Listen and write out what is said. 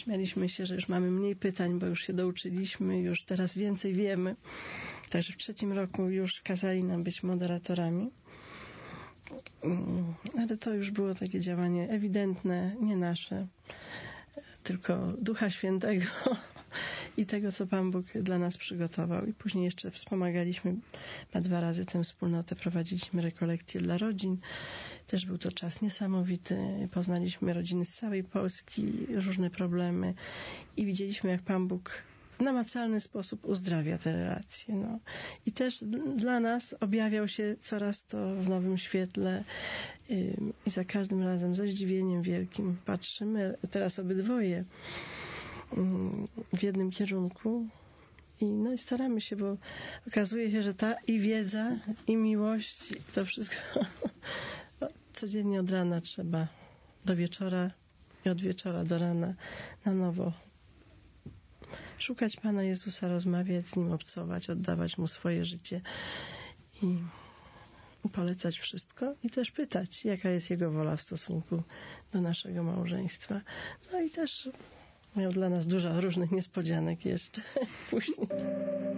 Śmialiśmy się, że już mamy mniej pytań, bo już się douczyliśmy, już teraz więcej wiemy. Także w 3. roku już kazali nam być moderatorami. Ale to już było takie działanie ewidentne, nie nasze, tylko Ducha Świętego i tego, co Pan Bóg dla nas przygotował. I później jeszcze wspomagaliśmy 2 razy tę wspólnotę, prowadziliśmy rekolekcje dla rodzin. Też był to czas niesamowity. Poznaliśmy rodziny z całej Polski, różne problemy i widzieliśmy, jak Pan Bóg w namacalny sposób uzdrawia te relacje. No. I też dla nas objawiał się coraz to w nowym świetle i za każdym razem ze zdziwieniem wielkim patrzymy, teraz obydwoje w jednym kierunku i staramy się, bo okazuje się, że ta i wiedza, i miłość, to wszystko codziennie od rana trzeba do wieczora i od wieczora do rana na nowo szukać Pana Jezusa, rozmawiać z Nim, obcować, oddawać Mu swoje życie i polecać wszystko i też pytać, jaka jest Jego wola w stosunku do naszego małżeństwa. No i też miał dla nas dużo różnych niespodzianek jeszcze później.